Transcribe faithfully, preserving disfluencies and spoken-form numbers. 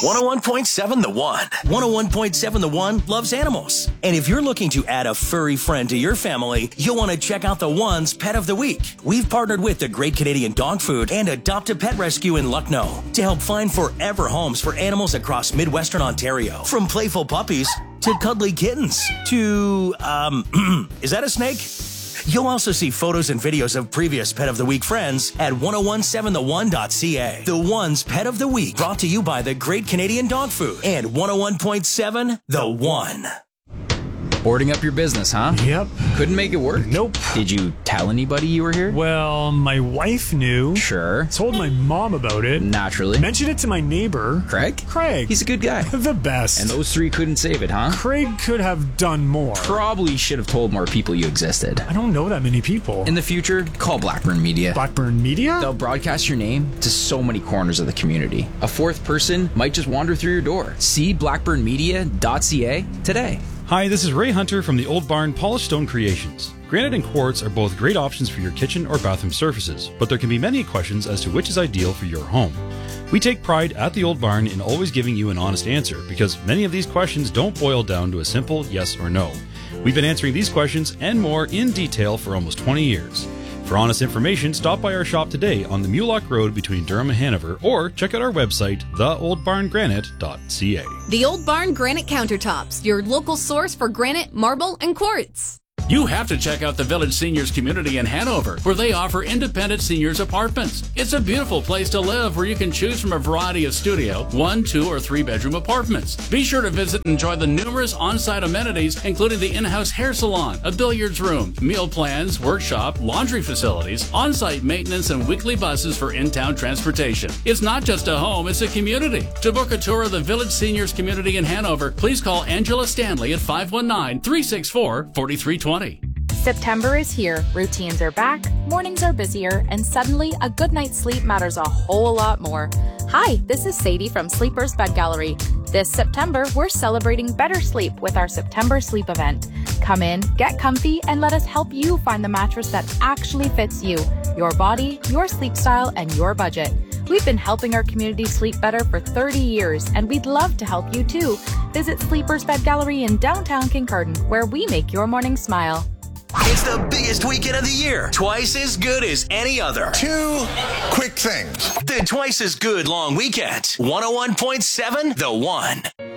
one oh one point seven The One. one oh one point seven The One loves animals. And if you're looking to add a furry friend to your family, you'll want to check out The One's Pet of the Week. We've partnered with the Great Canadian Dog Food and Adopt a Pet Rescue in Lucknow to help find forever homes for animals across Midwestern Ontario. From playful puppies to cuddly kittens to, um, is that a snake? You'll also see photos and videos of previous Pet of the Week friends at ten seventeen the one dot c a. The One's Pet of the Week, brought to you by the Great Canadian Dog Food and one oh one point seven The One. Boarding up your business, huh? Yep. Couldn't make it work? Nope. Did you tell anybody you were here? Well, my wife knew. Sure. Told my mom about it. Naturally. Mentioned it to my neighbor. Craig? Craig. He's a good guy. The best. And those three couldn't save it, huh? Craig could have done more. Probably should have told more people you existed. I don't know that many people. In the future, call Blackburn Media. Blackburn Media? They'll broadcast your name to so many corners of the community. A fourth person might just wander through your door. See blackburn media dot c a today. Hi, this is Ray Hunter from the Old Barn Polished Stone Creations. Granite and quartz are both great options for your kitchen or bathroom surfaces, but there can be many questions as to which is ideal for your home. We take pride at the Old Barn in always giving you an honest answer, because many of these questions don't boil down to a simple yes or no. We've been answering these questions and more in detail for almost twenty years. For honest information, stop by our shop today on the Mulock Road between Durham and Hanover, or check out our website, the old barn granite dot c a. The Old Barn Granite Countertops, your local source for granite, marble, and quartz. You have to check out the Village Seniors Community in Hanover, where they offer independent seniors apartments. It's a beautiful place to live where you can choose from a variety of studio, one, two, or three bedroom apartments. Be sure to visit and enjoy the numerous on-site amenities, including the in-house hair salon, a billiards room, meal plans, workshop, laundry facilities, on-site maintenance, and weekly buses for in-town transportation. It's not just a home, it's a community. To book a tour of the Village Seniors Community in Hanover, please call Angela Stanley at five one nine, three six four, four three two zero. September is here, routines are back, mornings are busier, and suddenly a good night's sleep matters a whole lot more. Hi, this is Sadie from Sleepers Bed Gallery. This September, we're celebrating better sleep with our September Sleep event. Come in, get comfy, and let us help you find the mattress that actually fits you, your body, your sleep style, and your budget. We've been helping our community sleep better for thirty years, and we'd love to help you too. Visit Sleepers Bed Gallery in downtown Kincardine, where we make your morning smile. It's the biggest weekend of the year. Twice as good as any other. Two quick things. The Twice as Good Long Weekend. one oh one point seven The One.